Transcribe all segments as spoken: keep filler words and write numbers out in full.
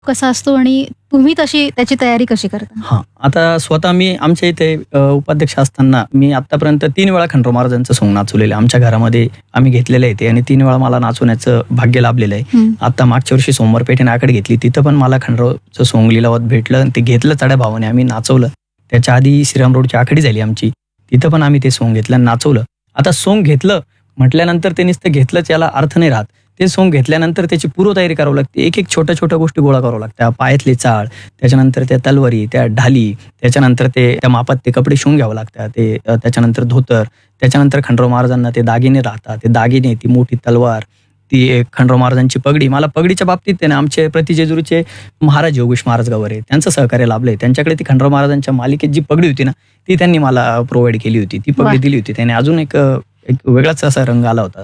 कसा असतो आणि तुम्ही तशी त्याची तयारी कशी करता? हां, आता स्वतः मी आमच्या इथे अ, उपाध्यक्ष असताना मी आतापर्यंत तीन वेळा खंडोबा महाराजांचं सोंग नाचवलेलं आहे. आमच्या घरामध्ये आम्ही घेतलेलं आहे ते आणि तीन वेळा मला नाचवण्याचं भाग्य लाभलेलं आहे. हं. आता मागच्या वर्षी सोमवार पेठेने आकडे घेतली, तिथं पण मला खंडोबाचं सोंग लिलावात भेटलं आणि ते घेतलं चढ्या भावाने आम्ही नाचवलं. त्याच्या आधी श्रीराम रोडची आखडी झाली आमची, तिथं पण आम्ही ते सोंग घेतलं आणि नाचवलं. आता सोंग घेतलं म्हटल्यानंतर ते नुसतं घेतलंच याला अर्थ नाही राहत. ते सोंग घेतल्यानंतर त्याची पूर्वतयारी करावी लागते. एक एक छोट्या छोट्या गोष्टी गोळा करावं लागत्या. पायातली चाळ, त्याच्यानंतर त्या तलवारी, त्या ढाली, त्याच्यानंतर ते त्या मापात ते कपडे शिवून घ्यावं लागतात. ते अ, त्याच्यानंतर धोतर, त्याच्यानंतर खंडोबा महाराजांना ते दागिने राहतात. ते दागिने, ती मोठी तलवार, ती एक खंडोबा महाराजांची पगडी. मला पगडीच्या बाबतीत ते ना आमचे प्रतिजेजुरीचे महाराज योगेश महाराज गवारे त्यांचं सहकार्य लाभलंय. त्यांच्याकडे ती खंडोबा महाराजांच्या मालिकेत जी पगडी होती ना, ती त्यांनी मला प्रोव्हाइड केली होती. ती पगडी वाह! दिली होती त्याने. अजून एक अ, एक वेगळाच असा रंग आला होता.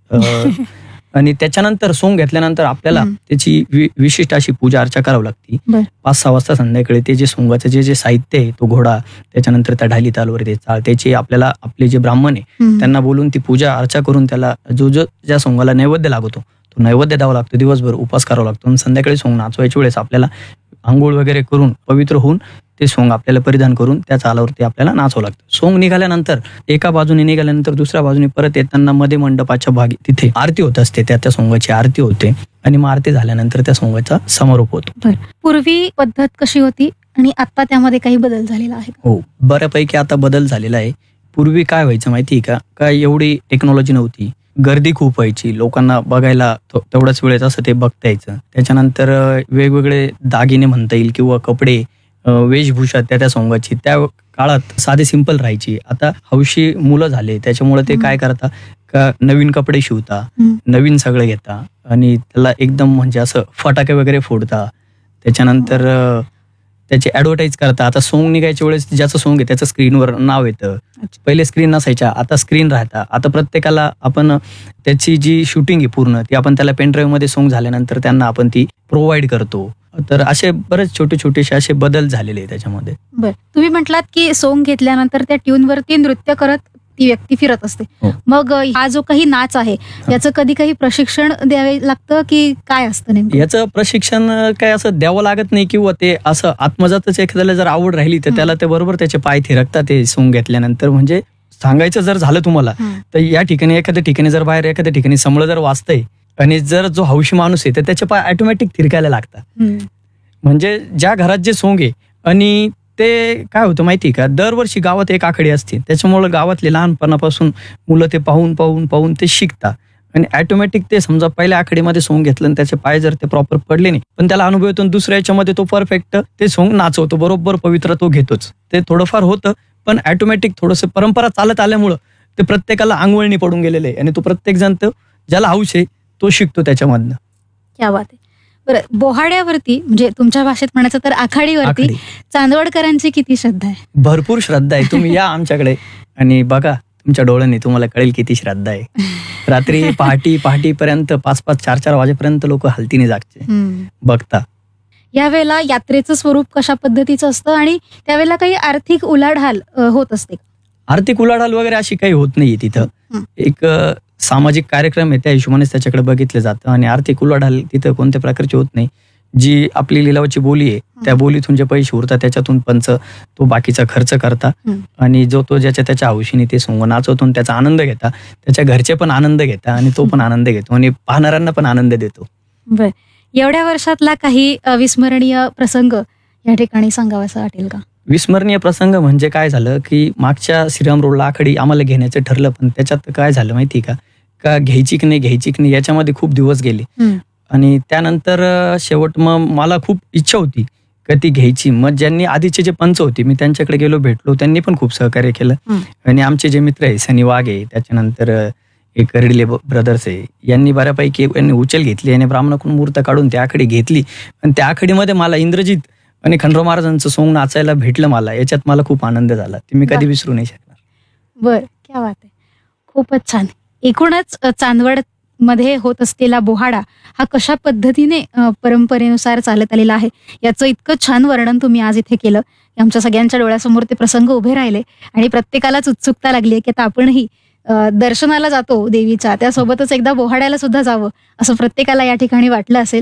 अ, आणि त्याच्यानंतर सोंग घेतल्यानंतर आपल्याला हं. त्याची वि विशिष्ट अशी पूजा अर्चा करावी लागते. बरं. पाच सहा वाजता संध्याकाळी ते जे सोंगाचं जे जे साहित्य आहे, तो घोडा, त्याच्यानंतर त्या ढाली तलवार, ते चाळ, त्याची आपल्याला आपले जे ब्राह्मण आहे हं. त्यांना बोलून ती पूजा अर्चा करून त्याला जो जो ज्या सोंगाला नैवेद्य लागतो तो नैवेद्य द्यावा लागतो. दिवसभर उपास करावा लागतो आणि संध्याकाळी सोंग नाचवायच्या वेळेस आपल्याला आंघोळ वगैरे करून पवित्र होऊन ते सोंग आपल्याला परिधान करून त्या चालावरती आपल्याला नाचावं लागतं. सोंग निघाल्यानंतर एका बाजूने निघाल्यानंतर दुसऱ्या बाजूने परत येताना मध्ये मंडपाच्या भागी तिथे आरती होत असते. त्या त्या सोंगाची आरती होते आणि मग आरती झाल्यानंतर त्या सोंगाचा समारोप होतो. बरं. पूर्वी पद्धत कशी होती आणि आता त्यामध्ये काही बदल झालेला आहे का? हो, बऱ्यापैकी आता बदल झालेला आहे. पूर्वी काय व्हायचं माहिती आहे का, काय एवढी टेक्नॉलॉजी नव्हती. गर्दी खूप व्हायची, लोकांना बघायला तो- तेवढ्याच वेळेत असं ते बघता यायचं. त्याच्यानंतर अ, वेगवेगळे दागिने म्हणता येईल किंवा कपडे, अ, वेशभूषा त्या त्या सोंगाची त्या काळात साधे सिंपल राहायची. आता हौशी मुलं झाले त्याच्यामुळे ते हं. काय करता का नवीन कपडे शिवता, हं. नवीन सगळं घेता आणि त्याला एकदम म्हणजे असं फटाके वगैरे फोडता. त्याच्यानंतर अ, त्याची ऍडव्हर्टाईज करता. आता सोंग निघायच्या वेळेस ज्याचं सोंग आहे त्याचं स्क्रीनवर नाव येतं. अच्छा. पहिले स्क्रीन नसायच्या, आता स्क्रीन राहता. आता प्रत्येकाला आपण त्याची जी शूटिंग आहे पूर्ण ती आपण त्याला पेनड्राईव्ह मध्ये सोंग झाल्यानंतर त्यांना आपण ती प्रोव्हाइड करतो. तर असे बरेच छोटे छोटेसे असे बदल झालेले आहे त्याच्यामध्ये. बरं. तुम्ही म्हटलात की सोंग घेतल्यानंतर त्या ट्यूनवरती नृत्य करत ती व्यक्ती फिरत असते. हो. मग अ, हा जो काही नाच आहे याचं कधी काही प्रशिक्षण द्यावे लागतं की काय असतं नेमकं? याचं प्रशिक्षण अ, काय असं द्यावं लागत नाही किंवा ते असं आत्मजातच एखाद्याला जर आवड राहिली तर हं. त्याला ते बरोबर त्याचे पाय थिरकतात ते सोंग घेतल्यानंतर. म्हणजे सांगायचं जर झालं तुम्हाला हं. तर या ठिकाणी एखाद्या ठिकाणी जर बाहेर एखाद्या ठिकाणी समळ जर वाचतंय आणि जर जो हौशी माणूस आहे तर त्याचे पाय ऑटोमॅटिक थिरकायला लागतात. हं. म्हणजे ज्या घरात जे सोंग आहे आणि ते काय होतं माहिती का, दरवर्षी गावात एक आखडी असते. त्याच्यामुळे गावातले लहानपणापासून मुलं ते पाहून पाहून पाहून ते शिकतात आणि ऑटोमॅटिक ते समजा पहिल्या आखडीमध्ये सोंग घेतलं आणि त्याचे पाय जर ते प्रॉपर पडले नाही पण त्याला अनुभव येतो, दुसऱ्या याच्यामध्ये तो परफेक्ट ते सोंग नाचवतो, बरोबर पवित्र तो घेतोच. ते थोडंफार होतं पण ऑटोमॅटिक थोडंसं परंपरा चालत आल्यामुळं ते प्रत्येकाला अंगवळणी पडून गेलेलं आहे आणि तो प्रत्येक जण तो ज्याला हौस आहे तो शिकतो त्याच्यामधनं. क्या बात आहे. बरं, बोहाड्यावरती म्हणजे तुमच्या भाषेत म्हणायचं तर आखाडीवरती आखडी चांदवडकरांची किती श्रद्धा आहे? भरपूर श्रद्धा आहे. तुम्ही या आमच्याकडे आणि बघा, तुमच्या डोळ्यांनी तुम्हाला कळेल किती श्रद्धा आहे. रात्री पहाटी पहाटीपर्यंत पाच पाच चार चार वाजेपर्यंत लोक हलतीने जागचे हं. बघता. यावेळेला यात्रेचं स्वरूप कशा पद्धतीचं असतं आणि त्यावेळेला काही आर्थिक उलाढाल अ, होत असते का? आर्थिक उलाढाल वगैरे अशी काही होत नाहीये तिथं. हं. एक अ, सामाजिक कार्यक्रम आहे त्या हिशोबानेच त्याच्याकडे बघितलं जातं आणि आर्थिक उलाढाल तिथं कोणत्या प्रकारची होत नाही. जी आपली लिलावाची बोली आहे त्या बोलीतून जे पैसे उरतात त्याच्यातून पंच तो बाकीचा खर्च करता हं. आणि जो तो ज्याच्या त्याच्या हौशीने ते सोंग नाचवतो त्याचा आनंद घेता, त्याच्या घरचे पण आनंद घेता आणि तो पण आनंद घेतो आणि पाहणाऱ्यांना पण आनंद देतो. बर, एवढ्या वर्षातला काही अविस्मरणीय प्रसंग या ठिकाणी सांगावासा वाटेल का? विस्मरणीय प्रसंग म्हणजे काय झालं की मागच्या श्रीराम रोडला आखडी आम्हाला घेण्याचं ठरलं पण त्याच्यात काय झालं माहिती का, का घ्यायची की नाही घ्यायची की नाही याच्यामध्ये खूप दिवस गेले हं. आणि त्यानंतर अ, शेवट मग मला खूप इच्छा होती का ती घ्यायची. मग ज्यांनी आधीचे जे पंच होते मी त्यांच्याकडे गेलो, भेटलो, त्यांनी पण खूप सहकार्य केलं हं. आणि आमचे जे मित्र आहे सनी वाघ आहे, त्याच्यानंतर अ, एक रिले ब्रदर्स आहे, यांनी बऱ्यापैकी यांनी उचल घेतली आणि ब्राह्मणाकडून मूर्त काढून त्या आखडी घेतली आणि त्या आखडीमध्ये मला इंद्रजित आणि खंडोबा महाराजांचं सोंग नाचायला भेटलं. मला याच्यात मला खूप आनंद झाला, ते मी कधी विसरू नाही शकणार. बर, क्या बात आहे. खूपच छान. एकूणच अ, चांदवड मध्ये होत असलेला बोहाडा हा कशा पद्धतीने अ, परंपरेनुसार चालत आलेला आहे याचं इतकं छान वर्णन तुम्ही आज इथे केलं की आमच्या सगळ्यांच्या डोळ्यासमोर ते प्रसंग उभे राहिले आणि प्रत्येकालाच उत्सुकता लागली की आता आपणही अ, दर्शनाला जातो देवीच्या, त्यासोबतच एकदा बोहाड्याला सुद्धा जावं असं प्रत्येकाला या ठिकाणी वाटलं असेल.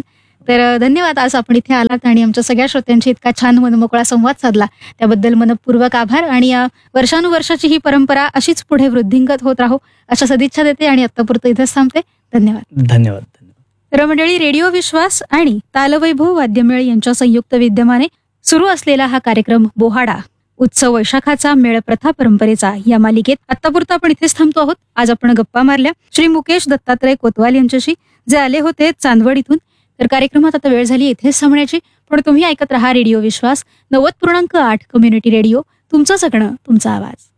तर अ, धन्यवाद, आज आपण इथे आलात आणि आमच्या सगळ्या श्रोत्यांशी इतका छान मनमोकळा संवाद साधला, त्याबद्दल मनपूर्वक आभार. आणि अ, वर्षानुवर्षाची ही परंपरा अशीच पुढे वृद्धिंगत होत राहो अशा सदिच्छा देते आणि आत्तापुरतं इथेच थांबते. धन्यवाद. धन्यवाद. तर मंडळी, रेडिओ विश्वास आणि तालवैभव वाद्यमेळ यांच्या संयुक्त विद्यमाने सुरू असलेला हा कार्यक्रम बोहाडा उत्सव वैशाखाचा मेळ प्रथा परंपरेचा या मालिकेत आत्तापुरता आपण इथेच थांबतो आहोत. आज आपण गप्पा मारल्या श्री मुकेश दत्तात्रय कोतवाल यांच्याशी, जे आले होते चांदवड इथून. तर कार्यक्रमात आता वेळ झाली इथेच थांबण्याची, पण तुम्ही ऐकत रहा रेडिओ विश्वास नव्वद पूर्णांक आठ कम्युनिटी रेडिओ, तुमचं जगणं तुमचा आवाज.